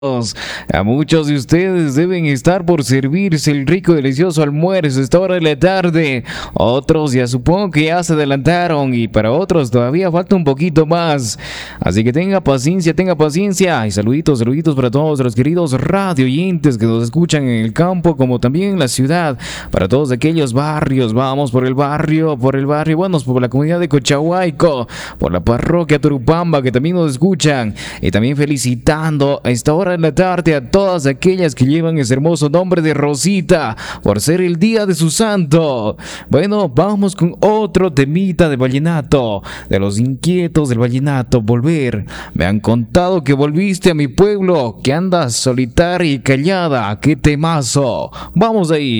A muchos de ustedes deben estar por servirse el rico y delicioso almuerzo a esta hora de la tarde. Otros ya supongo que ya se adelantaron y para otros todavía falta un poquito más. Así que tenga paciencia, tenga paciencia. Y saluditos, saluditos para todos los queridos radio oyentes que nos escuchan en el campo como también en la ciudad. Para todos aquellos barrios, vamos por el barrio, bueno, por la comunidad de Cochahuayco, por la parroquia Turupamba que también nos escuchan. Y también felicitando a esta hora en la tarde a todas aquellas que llevan ese hermoso nombre de Rosita por ser el día de su santo. Bueno, vamos con otro temita de vallenato, de los inquietos del vallenato. Volver. Me han contado que volviste a mi pueblo, que andas solitaria y callada. ¡Qué temazo! Vamos ahí.